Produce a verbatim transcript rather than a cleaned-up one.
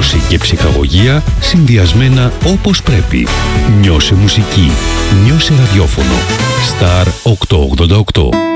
ενημέρωση και ψυχαγωγία συνδυασμένα όπως πρέπει. Νιώσε μουσική. Νιώσε ραδιόφωνο. Star οκτακόσια ογδόντα οκτώ.